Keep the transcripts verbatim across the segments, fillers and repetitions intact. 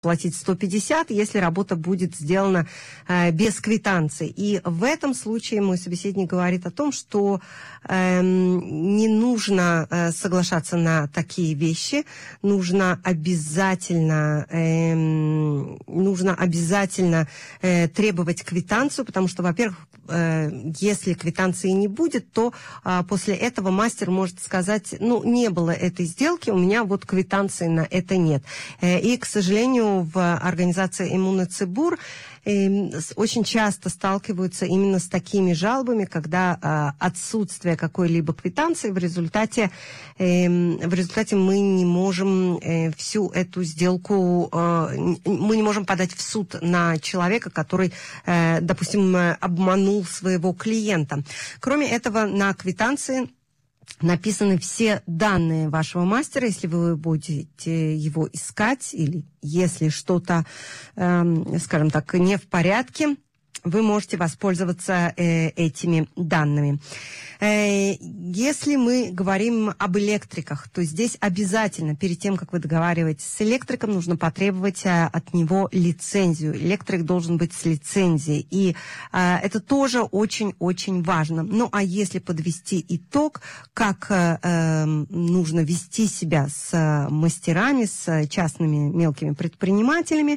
платить сто пятьдесят, если работа будет сделана э, без квитанции. И в этом случае мой собеседник говорит о том, что э, не нужно э, соглашаться на такие вещи, нужно обязательно, э, нужно обязательно э, требовать квитанцию, потому что, во-первых, э, если квитанции не будет, то э, после этого мастер может сказать, ну, не было этой сделки, у меня вот квитанции на это нет. Э, и, к сожалению, в организации Эмуна-Цибур очень часто сталкиваются именно с такими жалобами, когда отсутствие какой-либо квитанции, в результате, в результате мы не можем всю эту сделку, мы не можем подать в суд на человека, который, допустим, обманул своего клиента. Кроме этого, на квитанции написаны все данные вашего мастера, если вы будете его искать, или если что-то, э, скажем так, не в порядке, вы можете воспользоваться э, этими данными. Э, если мы говорим об электриках, то здесь обязательно, перед тем, как вы договариваетесь с электриком, нужно потребовать э, от него лицензию. Электрик должен быть с лицензией, и э, это тоже очень-очень важно. Ну, а если подвести итог, как э, нужно вести себя с э, мастерами, с частными мелкими предпринимателями,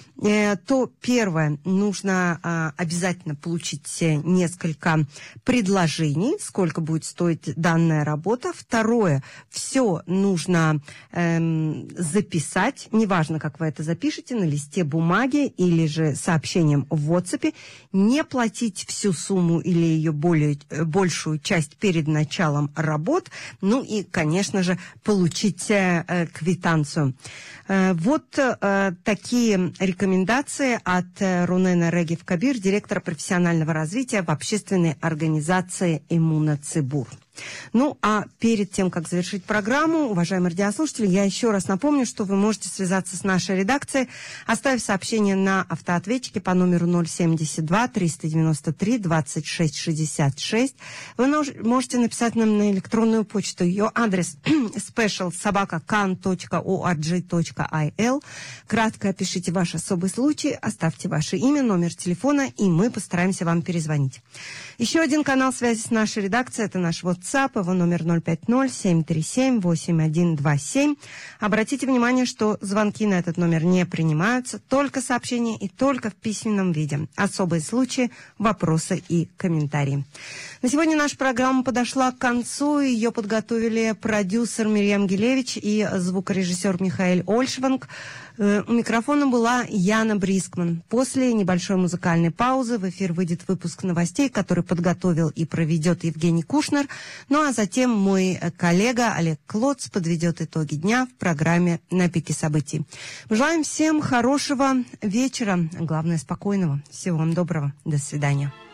то первое, нужно а, обязательно получить несколько предложений, сколько будет стоить данная работа. Второе, все нужно эм, записать, неважно, как вы это запишете, на листе бумаги или же сообщением в WhatsApp. Не платить всю сумму или ее более, большую часть перед началом работ. Ну и, конечно же, получить э, квитанцию. Э, вот э, такие рекомендации. Рекомендации от Рунена Регев Кабир, директора профессионального развития в общественной организации Эмуна-Цибур. Ну, а перед тем, как завершить программу, уважаемые радиослушатели, я еще раз напомню, что вы можете связаться с нашей редакцией, оставив сообщение на автоответчике по номеру ноль семьдесят два триста девяносто три двадцать шесть шестьдесят шесть. Вы можете написать нам на электронную почту. Ее адрес special собака кан точка орг точка ай эл. Кратко опишите ваш особый случай, оставьте ваше имя, номер телефона, и мы постараемся вам перезвонить. Еще один канал связи с нашей редакцией – это наш WhatsApp, его номер ноль пять ноль семь три семь восемь один два семь. Обратите внимание, что звонки на этот номер не принимаются, только сообщения и только в письменном виде. Особые случаи, вопросы и комментарии. На сегодня наша программа подошла к концу. Ее подготовили продюсер Мирьям Гилевич и звукорежиссер Михаил Ольшванг. У микрофона была Яна Брискман. После небольшой музыкальной паузы в эфир выйдет выпуск новостей, который подготовил и проведет Евгений Кушнер. Ну а затем мой коллега Олег Клоц подведет итоги дня в программе «На пике событий». Мы желаем всем хорошего вечера, главное спокойного. Всего вам доброго. До свидания.